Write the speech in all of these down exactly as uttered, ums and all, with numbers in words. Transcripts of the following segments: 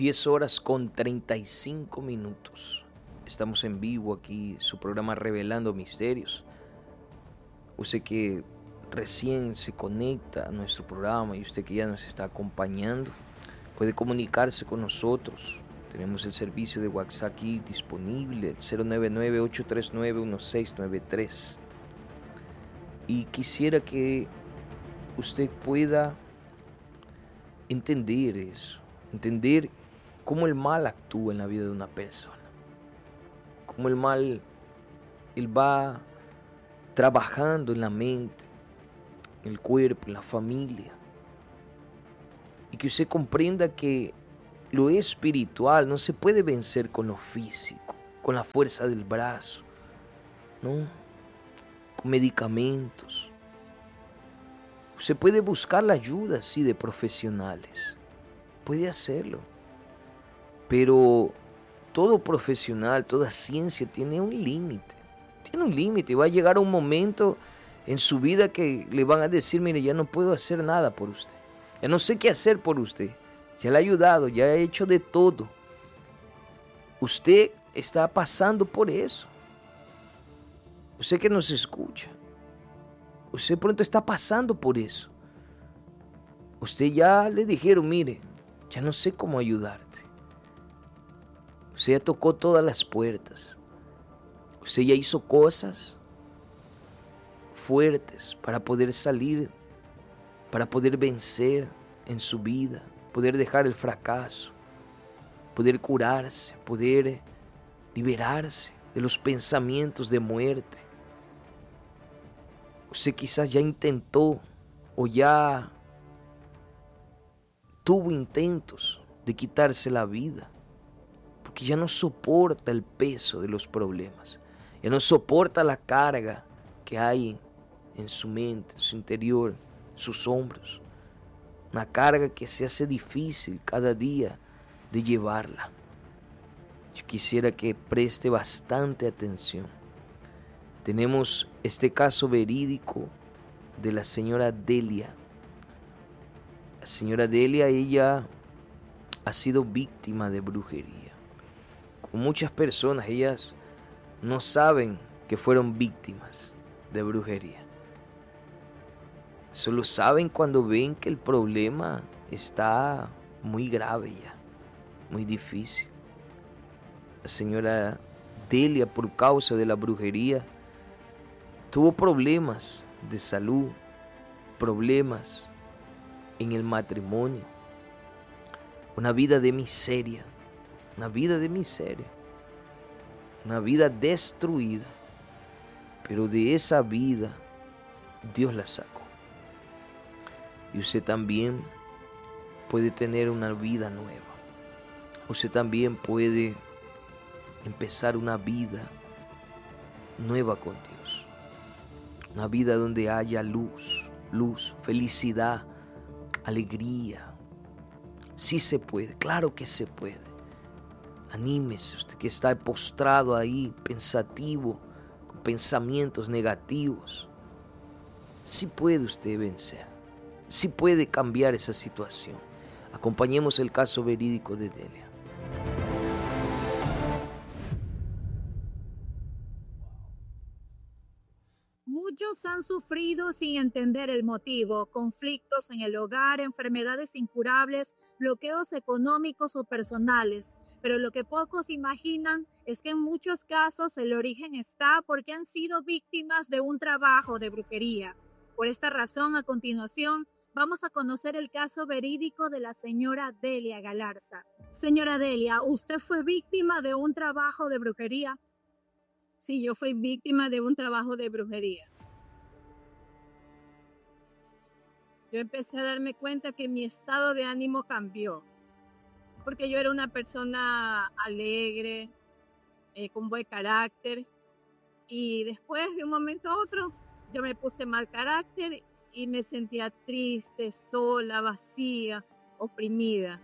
diez horas con treinta y cinco minutos. Estamos en vivo aquí, su programa Revelando Misterios. Usted que recién se conecta a nuestro programa y usted que ya nos está acompañando, puede comunicarse con nosotros. Tenemos el servicio de WhatsApp aquí disponible, el cero nueve nueve, ocho tres nueve, uno seis nueve tres. Y quisiera que usted pueda entender eso, entender cómo el mal actúa en la vida de una persona, cómo el mal, él va trabajando en la mente, en el cuerpo, en la familia, y que usted comprenda que lo espiritual no se puede vencer con lo físico, con la fuerza del brazo, ¿no? Con medicamentos. Usted puede buscar la ayuda, sí, de profesionales, puede hacerlo, pero todo profesional, toda ciencia tiene un límite, tiene un límite. Va a llegar un momento en su vida que le van a decir, mire, ya no puedo hacer nada por usted, ya no sé qué hacer por usted, ya le he ayudado, ya he hecho de todo. Usted está pasando por eso. Usted que nos escucha, usted pronto está pasando por eso. Usted ya le dijeron, mire, ya no sé cómo ayudarte. Usted ya tocó todas las puertas. Usted ya hizo cosas fuertes para poder salir, para poder vencer en su vida, poder dejar el fracaso, poder curarse, poder liberarse de los pensamientos de muerte. Usted quizás ya intentó o ya tuvo intentos de quitarse la vida, porque ya no soporta el peso de los problemas, ya no soporta la carga que hay en su mente, en su interior, en sus hombros. Una carga que se hace difícil cada día de llevarla. Yo quisiera que preste bastante atención. Tenemos este caso verídico de la señora Delia. La señora Delia, ella ha sido víctima de brujería. Como muchas personas, ellas no saben que fueron víctimas de brujería. Solo saben cuando ven que el problema está muy grave ya, muy difícil. La señora Delia, por causa de la brujería, tuvo problemas de salud, problemas en el matrimonio, una vida de miseria, una vida de miseria, una vida destruida, pero de esa vida Dios la sacó. Y usted también puede tener una vida nueva. Usted también puede empezar una vida nueva con Dios. Una vida donde haya luz, luz, felicidad, alegría. Sí se puede, claro que se puede. Anímese, usted que está postrado ahí, pensativo, con pensamientos negativos. Sí puede usted vencer. Sí puede cambiar esa situación. Acompañemos el caso verídico de Delia. Muchos han sufrido sin entender el motivo, conflictos en el hogar, enfermedades incurables, bloqueos económicos o personales. Pero lo que pocos imaginan es que en muchos casos el origen está porque han sido víctimas de un trabajo de brujería. Por esta razón, a continuación, vamos a conocer el caso verídico de la señora Delia Galarza. Señora Delia, ¿usted fue víctima de un trabajo de brujería? Sí, yo fui víctima de un trabajo de brujería. Yo empecé a darme cuenta que mi estado de ánimo cambió, porque yo era una persona alegre, eh, con buen carácter, y después de un momento a otro yo me puse mal carácter y me sentía triste, sola, vacía, oprimida.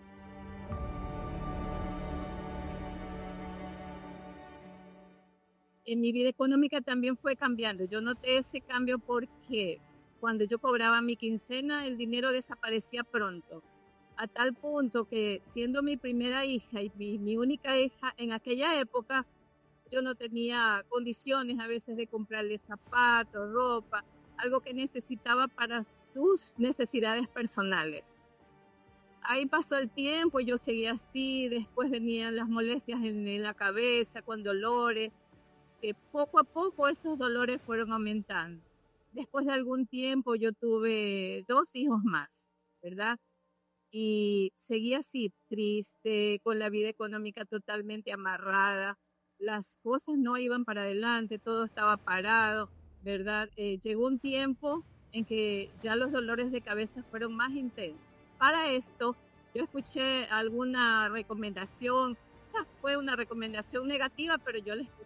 En mi vida económica también fue cambiando. Yo noté ese cambio porque cuando yo cobraba mi quincena, el dinero desaparecía pronto. a tal punto que siendo mi primera hija y mi, mi única hija en aquella época, yo no tenía condiciones a veces de comprarle zapatos, ropa, algo que necesitaba para sus necesidades personales. Ahí pasó el tiempo, yo seguía así, después venían las molestias en, en la cabeza, con dolores, que poco a poco esos dolores fueron aumentando. Después de algún tiempo yo tuve dos hijos más, ¿verdad? Y seguía así, triste, con la vida económica totalmente amarrada. Las cosas no iban para adelante, todo estaba parado, ¿verdad? Eh, llegó un tiempo en que ya los dolores de cabeza fueron más intensos. Para esto, yo escuché alguna recomendación, quizás fue una recomendación negativa, pero yo la escuché